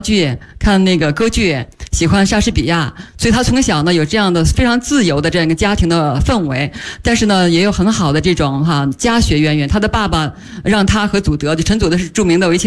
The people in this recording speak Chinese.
剧，看那个歌剧，喜欢莎士比亚，所以他从小呢有这样的非常自由的这样一个家庭的氛围，但是呢也有很好的这种家学渊源。他的爸爸让他和祖德，就陈祖德是著名的围棋